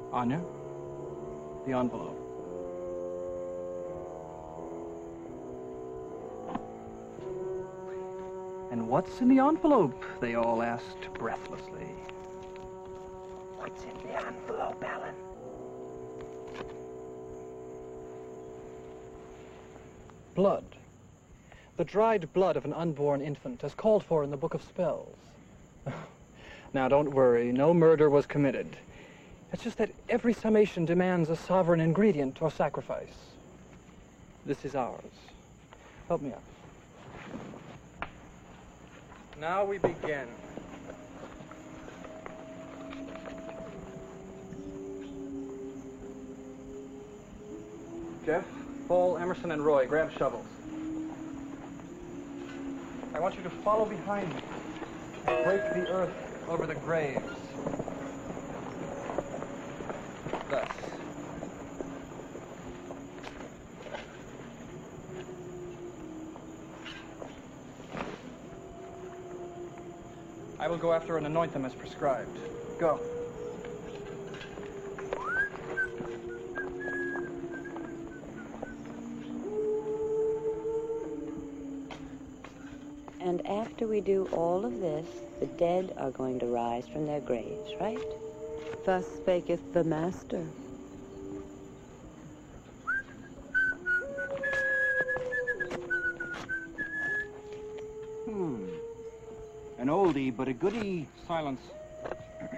Anya, the envelope. And what's in the envelope? They all asked breathlessly. What's in the envelope, Alan? Blood. The dried blood of an unborn infant, as called for in the Book of Spells. Now, don't worry. No murder was committed. It's just that every summation demands a sovereign ingredient or sacrifice. This is ours. Help me up. Now we begin. Jeff, Paul, Emerson, and Roy, grab shovels. I want you to follow behind me and break the earth over the graves. Thus. I will go after and anoint them as prescribed. Go. And after we do all of this, the dead are going to rise from their graves, right? Thus spaketh the Master. An oldie, but a goodie. Silence.